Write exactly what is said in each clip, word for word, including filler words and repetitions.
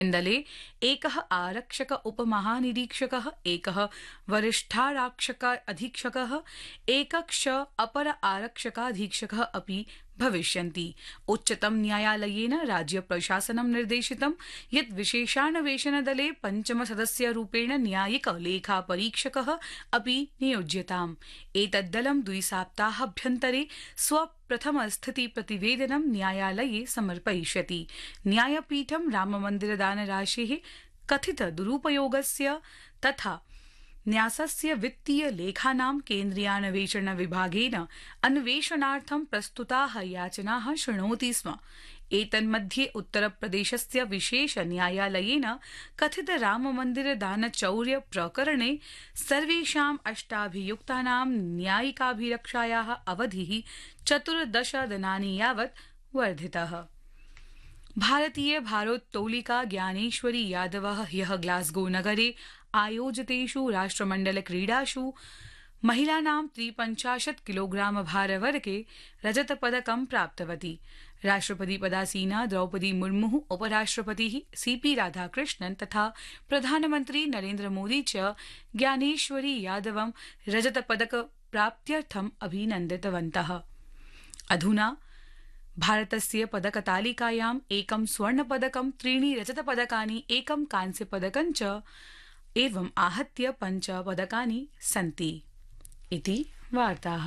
दले एकः आरक्षक उपमहानिरीक्षकः, एकः वरिष्ठारक्षक अधीक्षकः, एकक्ष अपर आरक्षकाधीक्षकः अपि भविष्यन्ति। उच्चतम न्यायालयेन राज्य प्रशासनं निर्देशितं यत् विशेषान्वेषणदले पञ्चम सदस्यरूपेण न्यायिक लेखापरीक्षकः अपि नियोज्यताम्। एतद्दलं द्विसप्ताहाभ्यन्तरे स्वप्रथमस्थितिप्रतिवेदनं न्यायालये समर्पयिष्यति। न्यायपीठं राममन्दिरदानराशेः कथित दुरुपयोगस्य तथा न्यासस्य वित्तीय लेखानां केन्द्रीयान्वेषण विभागेन अन्वेषणार्थं प्रस्तुताः याचनाः शृणोति स्म। एतन्मध्ये उत्तरप्रदेशस्य विशेष न्यायालयेन कथित राममन्दिर दानचौर्य प्रकरणे सर्वेषाम् अष्टाभियुक्तानां न्यायिकाभिरक्षायाः अवधिः चतुर्दश दिनानि यावत् वर्धितः। भारतीय भारोत्तोलिका ज्ञानेश्वरी यादवः ह्यः ग्लास्गो नगरे आयोजितेषु राष्ट्रमण्डल क्रीडासु महिलानां त्रिपञ्चाशत् किलोग्राम भारवर्गे रजतपदकं प्राप्तवती। राष्ट्रपति पदासीना द्रौपदी मुर्मुः, उपराष्ट्रपतिः सीपी राधाकृष्णन् तथा प्रधानमन्त्री नरेन्द्र मोदी च ज्ञानेश्वरी यादवं रजतपदक प्राप्त्यर्थम् अभिनन्दितवन्तः। अधुना भारतस्य पदकतालिकायाम् एकं स्वर्णपदकं, त्रीणि रजतपदकानि, एकं कांस्यपदकं च एवं आहत्य पञ्च पदकानि सन्ति। इति वार्ताः।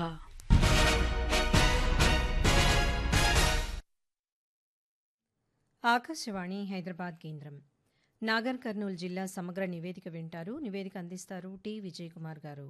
ఆకాశవాణి హైదరాబాద్ కేంద్రం. నాగర్ కర్నూలు జిల్లా సమగ్ర నివేదిక వింటారు. నివేదిక అందిస్తారు టి విజయ్ కుమార్ గారు.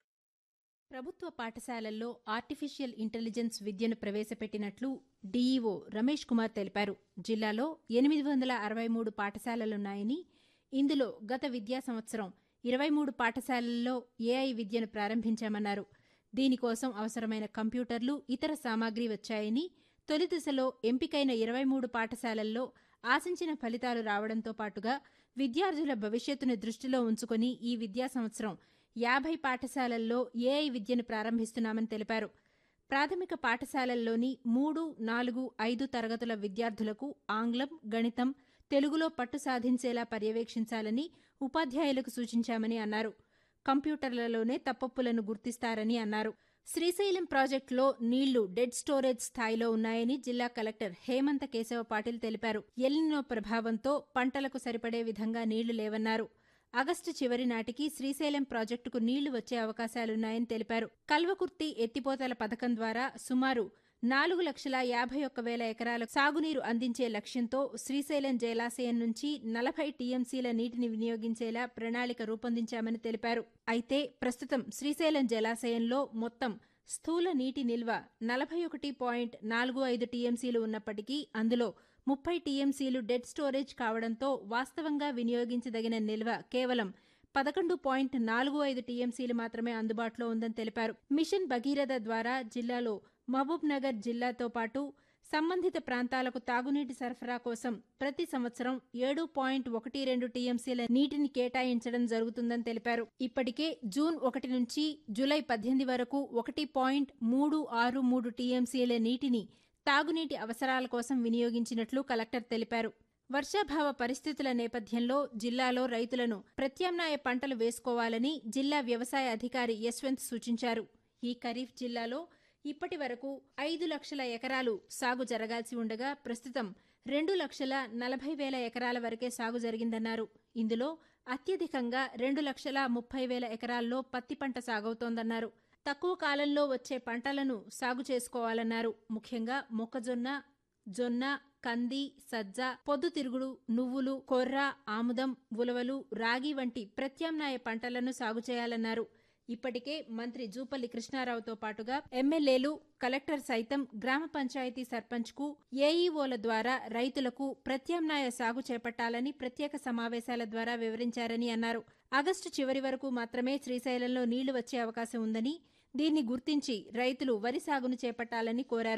ప్రభుత్వ పాఠశాలల్లో ఆర్టిఫిషియల్ ఇంటెలిజెన్స్ విద్యను ప్రవేశపెట్టినట్లు డీఈఓ రమేష్ కుమార్ తెలిపారు. జిల్లాలో ఎనిమిది వందల అరవై మూడు పాఠశాలలున్నాయని, ఇందులో గత విద్యా సంవత్సరం ఇరవై మూడు పాఠశాలల్లో ఏఐ విద్యను ప్రారంభించామన్నారు. దీనికోసం అవసరమైన కంప్యూటర్లు, ఇతర సామాగ్రి వచ్చాయని, తొలి దశలో ఎంపికైన ఇరవై మూడు పాఠశాలల్లో ఆశించిన ఫలితాలు రావడంతో పాటుగా విద్యార్థుల భవిష్యత్తును దృష్టిలో ఉంచుకుని ఈ విద్యా సంవత్సరం యాభై పాఠశాలల్లో ఏఐ విద్యను ప్రారంభిస్తున్నామని తెలిపారు. ప్రాథమిక పాఠశాలల్లోని మూడు, నాలుగు, ఐదు తరగతుల విద్యార్థులకు ఆంగ్లం, గణితం, తెలుగులో పట్టు సాధించేలా పర్యవేక్షించాలని ఉపాధ్యాయులకు సూచించామని అన్నారు. కంప్యూటర్లలోనే తప్పొప్పులను గుర్తిస్తారని అన్నారు. శ్రీశైలం ప్రాజెక్టులో నీళ్లు డెడ్ స్టోరేజ్ స్థాయిలో ఉన్నాయని జిల్లా కలెక్టర్ హేమంత కేశవ పాటిల్ తెలిపారు. ఎల్నినో ప్రభావంతో పంటలకు సరిపడే విధంగా నీళ్లు లేవన్నారు. ఆగస్టు చివరి నాటికి శ్రీశైలం ప్రాజెక్టుకు నీళ్లు వచ్చే అవకాశాలున్నాయని తెలిపారు. కల్వకుర్తి ఎత్తిపోతల పథకం ద్వారా సుమారు నాలుగు లక్షల యాభై ఒక్క వేల ఎకరాలకు సాగునీరు అందించే లక్ష్యంతో శ్రీశైలం జలాశయం నుంచి నలభై టీఎంసీల నీటిని వినియోగించేలా ప్రణాళిక రూపొందించామని తెలిపారు. అయితే ప్రస్తుతం శ్రీశైలం జలాశయంలో మొత్తం స్థూల నీటి నిల్వ నలభై ఒకటి పాయింట్ నాలుగు ఐదు టీఎంసీలు ఉన్నప్పటికీ అందులో ముప్పై టీఎంసీలు డెడ్ స్టోరేజ్ కావడంతో వాస్తవంగా వినియోగించదగిన నిల్వ కేవలం పదకొండు పాయింట్ నాలుగు ఐదు టీఎంసీలు మాత్రమే అందుబాటులో ఉందని తెలిపారు. మిషన్ భగీరథ ద్వారా జిల్లాలో మహబూబ్ నగర్ జిల్లాతో పాటు సంబంధిత ప్రాంతాలకు తాగునీటి సరఫరా కోసం ప్రతి సంవత్సరం ఏడు పాయింట్ ఒకటి రెండు టీఎంసీల నీటిని కేటాయించడం జరుగుతుందని తెలిపారు. ఇప్పటికే జూన్ ఒకటి నుంచి జూలై పద్దెనిమిది వరకు ఒకటి పాయింట్ మూడు ఆరు మూడు టీఎంసీల నీటిని తాగునీటి అవసరాల కోసం వినియోగించినట్లు కలెక్టర్ తెలిపారు. వర్షాభావ పరిస్థితుల నేపథ్యంలో జిల్లాలో రైతులను ప్రత్యామ్నాయ పంటలు వేసుకోవాలని జిల్లా వ్యవసాయ అధికారి యశ్వంత్ సూచించారు. ఈ ఖరీఫ్ జిల్లాలో ఇప్పటి వరకు ఐదు లక్షల ఎకరాలు సాగు జరగాల్సి ఉండగా ప్రస్తుతం రెండు లక్షల నలభై వేల ఎకరాల వరకే సాగు జరిగిందన్నారు. ఇందులో అత్యధికంగా రెండు లక్షల ముప్పై వేల ఎకరాల్లో పత్తి పంట సాగవుతోందన్నారు. తక్కువ కాలంలో వచ్చే పంటలను సాగు చేసుకోవాలన్నారు. ముఖ్యంగా మొక్కజొన్న, జొన్న, కంది, సజ్జ, పొద్దుతిరుగుడు, నువ్వులు, కొర్ర, ఆముదం, ఉలవలు, రాగి వంటి ప్రత్యామ్నాయ పంటలను సాగు చేయాలన్నారు. ఇప్పటికే మంత్రి జూపల్లి కృష్ణారావుతో పాటుగా ఎమ్మెల్యేలు, కలెక్టర్ సైతం గ్రామ పంచాయతీ సర్పంచ్కు, ఏఈఓల ద్వారా రైతులకు ప్రత్యామ్నాయ సాగు చేపట్టాలని ప్రత్యేక సమావేశాల ద్వారా వివరించారని అన్నారు. ఆగస్టు చివరి వరకు మాత్రమే శ్రీశైలంలో నీళ్లు వచ్చే అవకాశం ఉందని, దీన్ని గుర్తించి రైతులు వరి సాగును చేపట్టాలని కోరారు.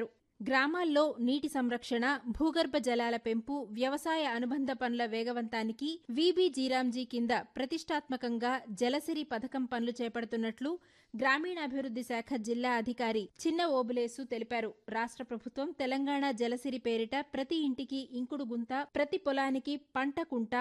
గ్రామాల్లో నీటి సంరక్షణ, భూగర్భ జలాల పెంపు, వ్యవసాయ అనుబంధ పనుల వేగవంతానికి వీబీ జీరాంజీ కింద ప్రతిష్టాత్మకంగా జలసిరి పథకం పనులు చేపడుతున్నట్లు గ్రామీణాభివృద్ధి శాఖ జిల్లా అధికారి చిన్న ఓబులేసు తెలిపారు. రాష్ట్ర ప్రభుత్వం తెలంగాణ జలసిరి పేరిట ప్రతి ఇంటికి ఇంకుడు గుంత, ప్రతి పొలానికి పంట కుంట,